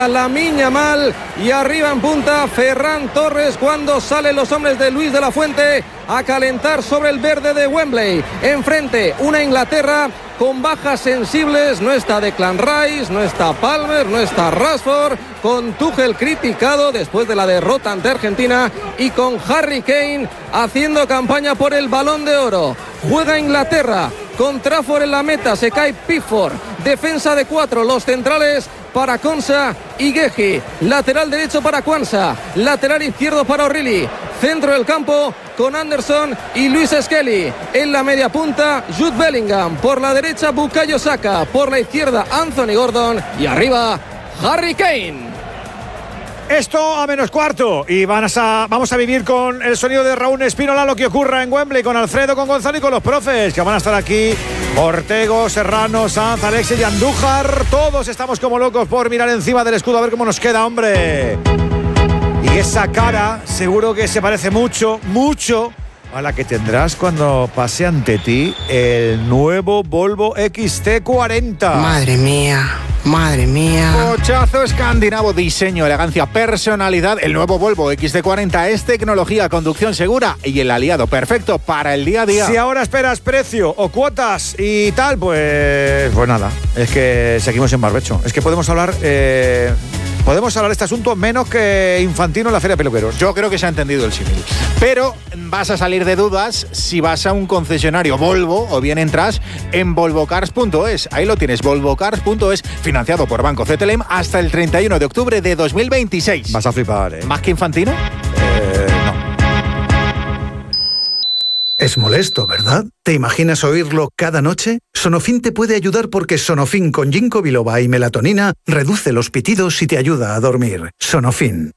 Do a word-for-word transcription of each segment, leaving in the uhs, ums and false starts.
Lamine Yamal y arriba en punta Ferran Torres cuando salen los hombres de Luis de la Fuente a calentar sobre el verde de Wembley. Enfrente una Inglaterra con bajas sensibles, no está Declan Rice, no está Palmer, no está Rashford, con Tuchel criticado después de la derrota ante Argentina y con Harry Kane haciendo campaña por el Balón de Oro. Juega Inglaterra con Trafford en la meta, se cae Pickford, defensa de cuatro, los centrales para Konsa y Guehi, lateral derecho para Kwanza, lateral izquierdo para O'Reilly, centro del campo con Anderson y Luis Skelly, en la media punta Jude Bellingham, por la derecha Bukayo Saka, por la izquierda Anthony Gordon y arriba Harry Kane. Esto a menos cuarto y van a, vamos a vivir con el sonido de Raúl Espínola lo que ocurra en Wembley, con Alfredo, con Gonzalo y con los profes que van a estar aquí. Ortego, Serrano, Sanz, Alexis y Andújar. Todos estamos como locos por mirar encima del escudo a ver cómo nos queda, hombre. Y esa cara seguro que se parece mucho, mucho a la que tendrás cuando pase ante ti el nuevo Volvo X C cuarenta. Madre mía, madre mía. Cochazo escandinavo, diseño, elegancia, personalidad. El nuevo Volvo X C cuarenta es tecnología, conducción segura y el aliado perfecto para el día a día. Si ahora esperas precio o cuotas y tal, pues, pues nada, es que seguimos en barbecho. Es que podemos hablar... Eh, Podemos hablar de este asunto menos que Infantino en la Feria de Peluqueros. Yo creo que se ha entendido el símil. Pero vas a salir de dudas si vas a un concesionario Volvo o bien entras en volvo cars punto es. Ahí lo tienes, volvo cars punto es, financiado por Banco C T L M hasta el treinta y uno de octubre de dos mil veintiséis. Vas a flipar, ¿eh? ¿Más que Infantino? Eh, no. Es molesto, ¿verdad? ¿Te imaginas oírlo cada noche? Sonofin te puede ayudar porque Sonofin con ginkgo biloba y melatonina reduce los pitidos y te ayuda a dormir. Sonofin.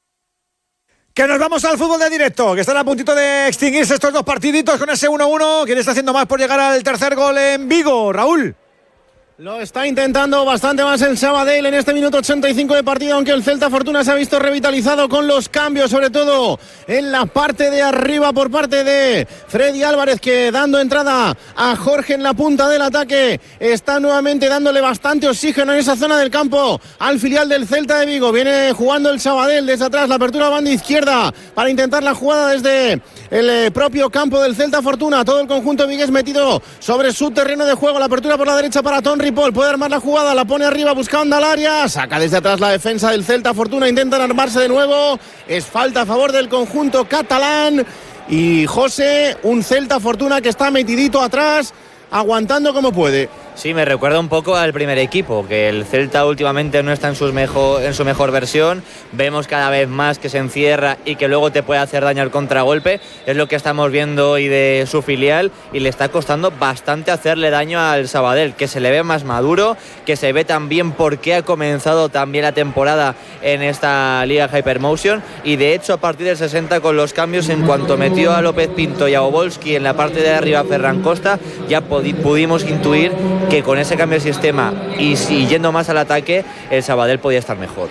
Que nos vamos al fútbol de directo, que están a puntito de extinguirse estos dos partiditos con ese uno uno. ¿Quién está haciendo más por llegar al tercer gol en Vigo? Raúl. Lo está intentando bastante más el Sabadell en este minuto ochenta y cinco de partido, aunque el Celta Fortuna se ha visto revitalizado con los cambios, sobre todo en la parte de arriba por parte de Freddy Álvarez, que dando entrada a Jorge en la punta del ataque, está nuevamente dándole bastante oxígeno en esa zona del campo al filial del Celta de Vigo. Viene jugando el Sabadell desde atrás, la apertura a banda izquierda para intentar la jugada desde el propio campo del Celta Fortuna. Todo el conjunto vigués metido sobre su terreno de juego, la apertura por la derecha para Tom Ripoll, puede armar la jugada, la pone arriba buscando al área, saca desde atrás la defensa del Celta Fortuna, intentan armarse de nuevo, es falta a favor del conjunto catalán y José, un Celta Fortuna que está metidito atrás, aguantando como puede. Sí, me recuerda un poco al primer equipo, que el Celta últimamente no está en, sus mejor, en su mejor versión. Vemos cada vez más que se encierra y que luego te puede hacer daño al contragolpe. Es lo que estamos viendo hoy de su filial y le está costando bastante hacerle daño al Sabadell, que se le ve más maduro, que se ve también por qué ha comenzado también la temporada en esta Liga Hypermotion y de hecho a partir del sesenta con los cambios, en cuanto metió a López Pinto y a Obolski en la parte de arriba a Ferran Costa, ya pudimos intuir que con ese cambio de sistema y si yendo más al ataque, el Sabadell podía estar mejor.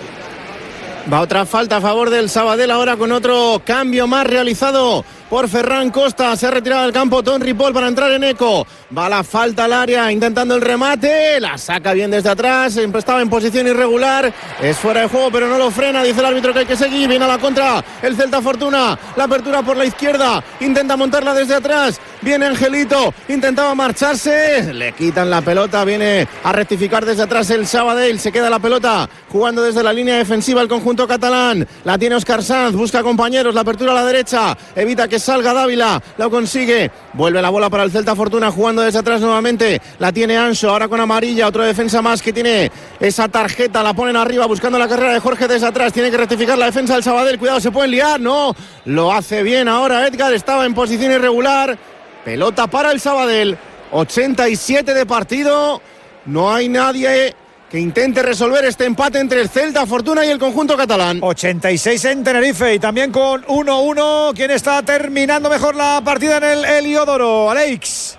Va otra falta a favor del Sabadell ahora con otro cambio más realizado por Ferran Costa. Se ha retirado del campo Tom Ripoll para entrar en eco. Va la falta al área intentando el remate. La saca bien desde atrás. Siempre estaba en posición irregular. Es fuera de juego pero no lo frena. Dice el árbitro que hay que seguir. Viene a la contra el Celta Fortuna. La apertura por la izquierda. Intenta montarla desde atrás. Viene Angelito. Intentaba marcharse. Le quitan la pelota. Viene a rectificar desde atrás el Sabadell. Se queda la pelota jugando desde la línea defensiva el conjunto catalán. La tiene Óscar Sanz. Busca compañeros. La apertura a la derecha. Evita que salga Dávila, lo consigue, vuelve la bola para el Celta Fortuna jugando desde atrás nuevamente, la tiene Anso, ahora con amarilla, otro defensa más que tiene esa tarjeta, la ponen arriba buscando la carrera de Jorge desde atrás, tiene que rectificar la defensa del Sabadell, cuidado, se pueden liar, no, lo hace bien ahora Edgar, estaba en posición irregular, pelota para el Sabadell, ochenta y siete de partido, no hay nadie que intente resolver este empate entre el Celta Fortuna y el conjunto catalán. ochenta y seis en Tenerife y también con uno uno. ¿Quién está terminando mejor la partida en el Heliódoro? Alex.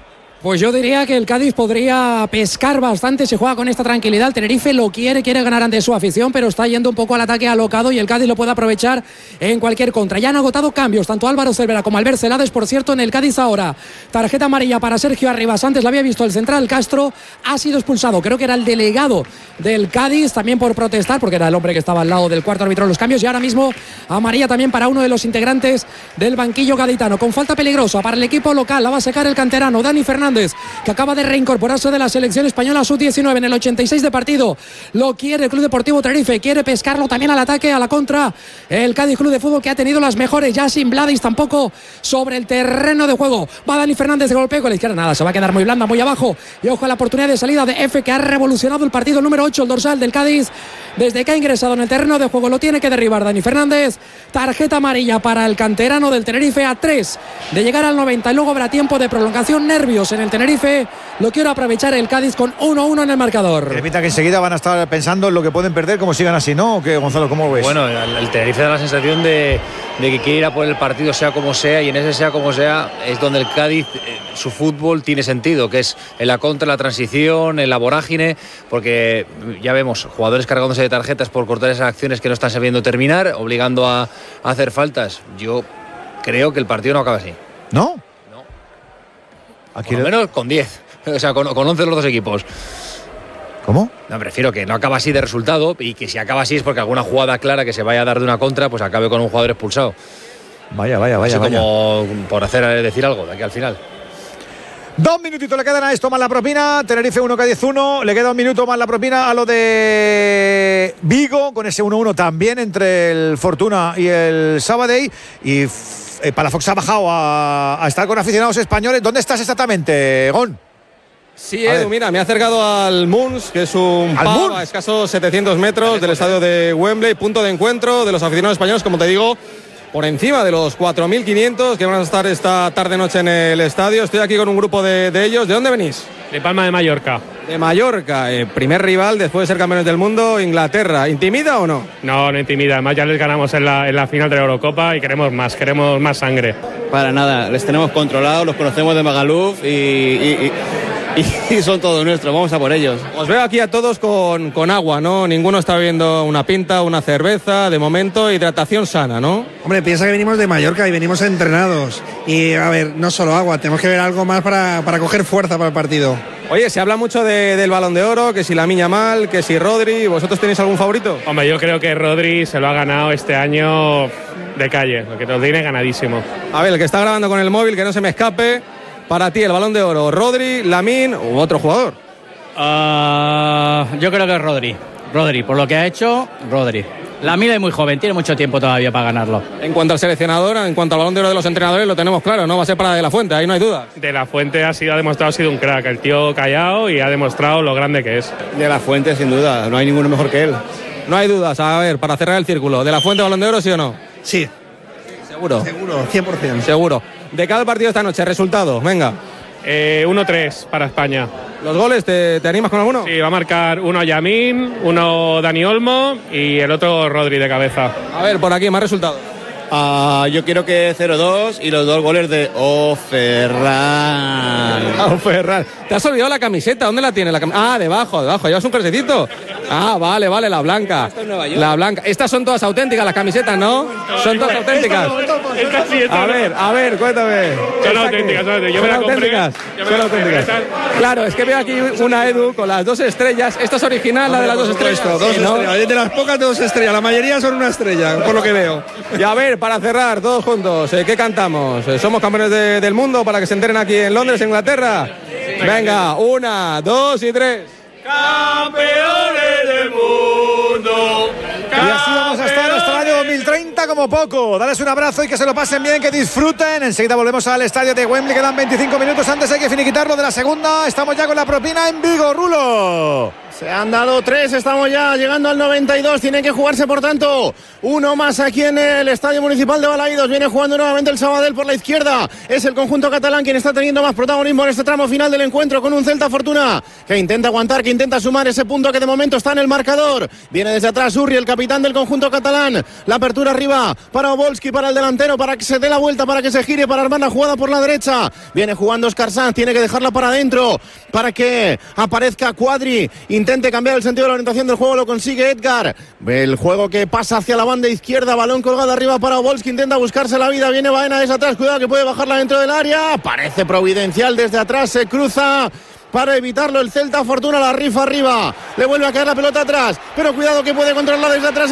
Pues yo diría que el Cádiz podría pescar bastante, se juega con esta tranquilidad. El Tenerife lo quiere, quiere ganar ante su afición, pero está yendo un poco al ataque alocado y el Cádiz lo puede aprovechar en cualquier contra. Ya han agotado cambios, tanto Álvaro Cervera como Albert Celades, por cierto, en el Cádiz ahora. Tarjeta amarilla para Sergio Arribas, antes la había visto el central Castro, ha sido expulsado, creo que era el delegado del Cádiz, también por protestar, porque era el hombre que estaba al lado del cuarto árbitro de los cambios, y ahora mismo amarilla también para uno de los integrantes del banquillo gaditano, con falta peligrosa para el equipo local. La va a sacar el canterano Dani Fernández, que acaba de reincorporarse de la selección española sub diecinueve en el ochenta y seis de partido. Lo quiere el Club Deportivo Tenerife, quiere pescarlo también al ataque, a la contra. El Cádiz Club de Fútbol, que ha tenido las mejores, ya sin Bladis tampoco sobre el terreno de juego. Va Dani Fernández de golpeo con la izquierda, nada, se va a quedar muy blanda, muy abajo. Y ojo a la oportunidad de salida de F, que ha revolucionado el partido, el número ocho, el dorsal del Cádiz. Desde que ha ingresado en el terreno de juego, lo tiene que derribar Dani Fernández. Tarjeta amarilla para el canterano del Tenerife, a tres de llegar al noventa, y luego habrá tiempo de prolongación. Nervios en el Tenerife, lo quiero aprovechar el Cádiz con uno uno en el marcador. Que evita que enseguida van a estar pensando en lo que pueden perder, como sigan así, ¿no? ¿O qué, Gonzalo, cómo ves? Bueno, el, el Tenerife da la sensación de, de que quiere ir a por el partido sea como sea, y en ese sea como sea es donde el Cádiz, eh, su fútbol tiene sentido, que es en la contra, en la transición, en la vorágine, porque ya vemos jugadores cargándose de tarjetas por cortar esas acciones que no están sabiendo terminar, obligando a, a hacer faltas. Yo creo que el partido no acaba así. ¿No? Por lo menos con diez, o sea, con, con once los dos equipos. ¿Cómo? No, prefiero que no acaba así de resultado, y que si acaba así es porque alguna jugada clara que se vaya a dar de una contra, pues acabe con un jugador expulsado. Vaya, vaya, vaya. Así vaya. como por hacer decir algo de aquí al final. Dos minutitos le quedan a esto más la propina. Tenerife uno, Cádiz uno. Le queda un minuto más la propina a lo de Vigo, con ese uno uno también entre el Fortuna y el Sabadell. Y eh, Palafox ha bajado a, a estar con aficionados españoles. ¿Dónde estás exactamente, Gon? Sí, Edu, mira, me he acercado al Moons, que es un pub a escasos setecientos metros del estadio de Wembley, punto de encuentro de los aficionados españoles, como te digo, por encima de los cuatro mil quinientos que van a estar esta tarde-noche en el estadio. Estoy aquí con un grupo de, de ellos. ¿De dónde venís? De Palma de Mallorca. De Mallorca, eh, primer rival después de ser campeones del mundo, Inglaterra. ¿Intimida o no? No, no intimida. Además ya les ganamos en la, en la final de la Eurocopa y queremos más, queremos más sangre. Para nada, les tenemos controlados, los conocemos de Magaluf y, y, y, y son todos nuestros, vamos a por ellos. Os veo aquí a todos con, con agua, ¿no? Ninguno está bebiendo una pinta, una cerveza, de momento hidratación sana, ¿no? Hombre, piensa que venimos de Mallorca y venimos entrenados. Y a ver, no solo agua, tenemos que ver algo más para, para coger fuerza para el partido. Oye, se habla mucho de, del Balón de Oro, que si Lamine Yamal, que si Rodri. ¿Vosotros tenéis algún favorito? Hombre, yo creo que Rodri se lo ha ganado este año de calle, lo que nos tiene ganadísimo. A ver, el que está grabando con el móvil, que no se me escape. Para ti, el Balón de Oro, Rodri, Lamine u otro jugador. Uh, yo creo que es Rodri. Rodri, por lo que ha hecho, Rodri. Lamine es muy joven, tiene mucho tiempo todavía para ganarlo. En cuanto al seleccionador, en cuanto al Balón de Oro de los entrenadores, lo tenemos claro, ¿no? Va a ser para De La Fuente, ahí no hay duda. De La Fuente ha, sido, ha demostrado, ha sido un crack, el tío callado, y ha demostrado lo grande que es. De La Fuente, sin duda, no hay ninguno mejor que él. No hay dudas, a ver, para cerrar el círculo, ¿De La Fuente Balón de Oro, sí o no? Sí. ¿Seguro? Seguro, cien por ciento. Seguro. De cada partido esta noche, resultado, venga. Eh, uno tres para España. ¿Los goles, te, te animas con alguno? Sí, va a marcar uno Yamin, uno Dani Olmo y el otro Rodri de cabeza. A ver, por aquí, más resultados. Uh, yo quiero que cero dos y los dos goles de O Ferran. Oh, Ferran. Te has olvidado la camiseta, ¿dónde la tienes? La cam... Ah, debajo, debajo, llevas un crucecito. Ah, vale, vale, la blanca. La blanca. Estas son todas auténticas, las camisetas, ¿no? Son todas auténticas. A ver, a ver, cuéntame. Son auténticas, son auténticas. Yo me la compré. Son auténticas. Claro, es que veo aquí una Edu con las dos estrellas. ¿Esta es original, la de las dos estrellas? Dos estrellas. De las pocas, dos estrellas. La mayoría son una estrella, por lo que veo. Y a ver, para cerrar, todos juntos, ¿eh? ¿Qué cantamos? ¿Eh? ¿Somos campeones de, del mundo para que se enteren aquí en Londres, Inglaterra? Venga, una, dos y tres. ¡Campeones del mundo! Y así vamos a estar hasta el año dos mil treinta como poco. Dales un abrazo y que se lo pasen bien, que disfruten. Enseguida volvemos al estadio de Wembley, quedan veinticinco minutos antes, hay que finiquitarlo de la segunda. Estamos ya con la propina en Vigo, Rulo. Se han dado tres, estamos ya llegando al noventa y dos, tiene que jugarse por tanto uno más aquí en el Estadio Municipal de Balaídos. Viene jugando nuevamente el Sabadell por la izquierda, es el conjunto catalán quien está teniendo más protagonismo en este tramo final del encuentro, con un Celta Fortuna que intenta aguantar, que intenta sumar ese punto que de momento está en el marcador. Viene desde atrás Urri, el capitán del conjunto catalán, la apertura arriba para Obolski, para el delantero, para que se dé la vuelta, para que se gire, para armar la jugada por la derecha. Viene jugando Óscar Sanz, tiene que dejarla para adentro para que aparezca Cuadri, intente cambiar el sentido de la orientación del juego, lo consigue Edgar. El juego que pasa hacia la banda izquierda, balón colgado arriba para Obolski, intenta buscarse la vida, viene Baena desde atrás, cuidado que puede bajarla dentro del área, parece providencial desde atrás, se cruza para evitarlo el Celta Fortuna, la rifa arriba, le vuelve a caer la pelota atrás, pero cuidado que puede controlarla desde atrás